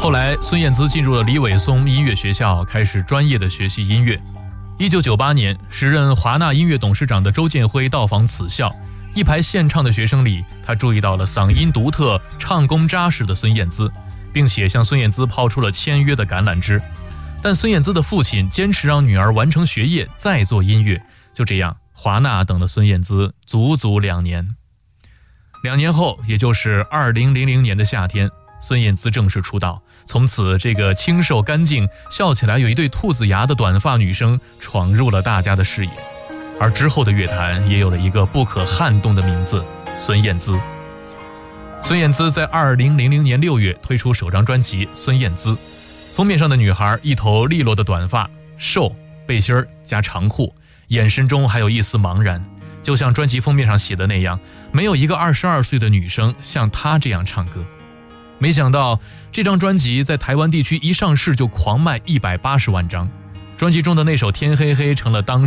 后来孙燕姿进入了李伟松音乐学校，开始专业的学习音乐。1998年，时任华纳音乐董事长的周建辉到访此校，一排献唱的学生里，他注意到了嗓音独特、唱功扎实的孙燕姿，并且向孙燕姿抛出了签约的橄榄枝。但孙燕姿的父亲坚持让女儿完成学业再做音乐，就这样，华纳等了孙燕姿足足2年。2年后，也就是2000年的夏天，孙燕姿正式出道。从此，这个清瘦干净、笑起来有一对兔子牙的短发女生闯入了大家的视野。而之后的乐坛也有了一个不可撼动的名字——孙燕姿。孙燕姿在2000年6月推出首张专辑《孙燕姿》，封面上的女孩一头利落的短发，瘦，背心加长裤，眼神中还有一丝茫然，就像专辑封面上写的那样，没有一个22岁的女生像她这样唱歌。没想到这张专辑在台湾地区一上市就狂卖180万张，专辑中的那首《天黑黑》成了当时